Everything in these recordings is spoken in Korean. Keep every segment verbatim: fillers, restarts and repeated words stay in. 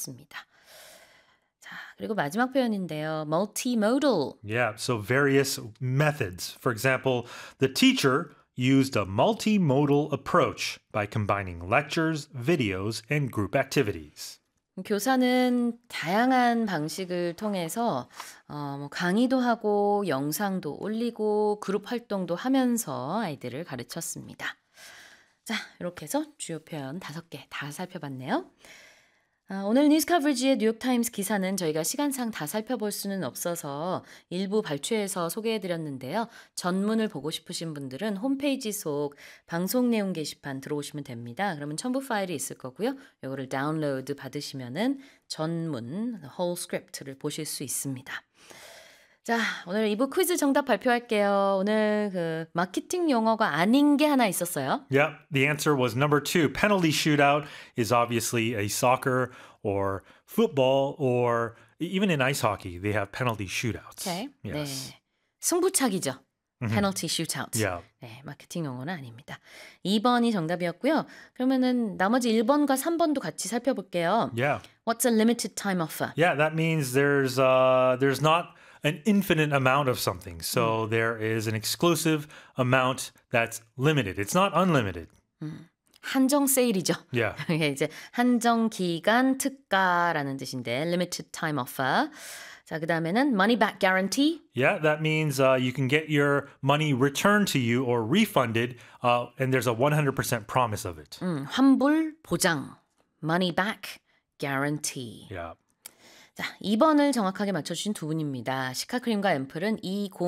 하셨습니다. 자, 그리고 마지막 표현인데요. multimodal. Yeah, so various methods. For example, the teacher used a multimodal approach by combining lectures, videos, and group activities. 교사는 다양한 방식을 통해서 어, 뭐 강의도 하고 영상도 올리고 그룹 활동도 하면서 아이들을 가르쳤습니다. 자, 이렇게 해서 주요 표현 다섯 개 다 살펴봤네요. 아, 오늘 뉴스 커버지의 뉴욕타임스 기사는 저희가 시간상 다 살펴볼 수는 없어서 일부 발췌해서 소개해드렸는데요. 전문을 보고 싶으신 분들은 홈페이지 속 방송 내용 게시판 들어오시면 됩니다. 그러면 첨부 파일이 있을 거고요. 이거를 다운로드 받으시면은 전문, whole script를 보실 수 있습니다. 자, 오늘 이 부 퀴즈 정답 발표할게요. 오늘 그 마케팅 용어가 아닌 게 하나 있었어요. Yeah, the answer was number two. Penalty shootout is obviously a soccer or football or even in ice hockey, they have penalty shootouts. Okay. Yes. 네. 승부차기죠. penalty shootout. Yeah. 네, 마케팅 용어는 아닙니다. 이 번이 정답이었고요. 그러면은 나머지 일 번과 삼 번도 같이 살펴볼게요. Yeah. What's a limited time offer? Yeah, that means there's uh there's not an infinite amount of something. So mm. there is an exclusive amount that's limited. It's not unlimited. 음, 한정 세일이죠. Yeah. 이게 이제 한정 기간 특가라는 뜻인데 limited time offer. 자, 그다음에는 money back guarantee. Yeah, that means uh, you can get your money returned to you or refunded, uh, and there's a one hundred percent promise of it. 음, 환불 보장. money back guarantee. Yeah. 자, 이 번을 정확하게 맞춰주신 두 분입니다. 시카크림과 앰플은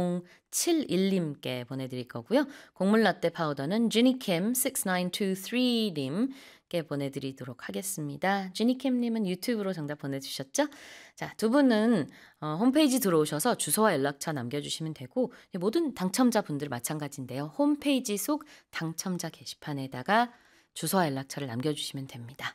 이공칠일님께 보내드릴 거고요. 곡물 라떼 파우더는 지니캠 식스나인투쓰리님께 보내드리도록 하겠습니다. 지니캠님은 유튜브로 정답 보내주셨죠? 자, 두 분은 어, 홈페이지 들어오셔서 주소와 연락처 남겨주시면 되고 모든 당첨자분들 마찬가지인데요. 홈페이지 속 당첨자 게시판에다가 주소와 연락처를 남겨주시면 됩니다.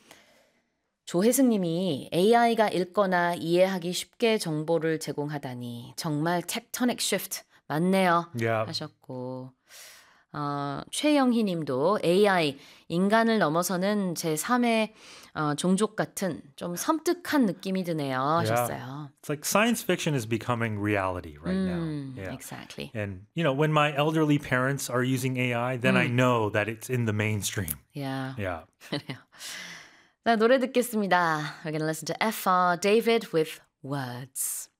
조혜승님이 에이아이가 읽거나 이해하기 쉽게 정보를 제공하다니 정말 tectonic shift 맞네요 Yeah. 하셨고 어, 최영희님도 에이아이 인간을 넘어서는 제삼의 어, 종족 같은 좀 섬뜩한 느낌이 드네요 하셨어요. It's like science fiction is becoming reality right 음, now. Yeah. Exactly. And you know, when my elderly parents are using A I, then 음. I know that it's in the mainstream. Yeah. Yeah. 그래요. 자, 노래 듣겠습니다. We're going to listen to F R David with Words.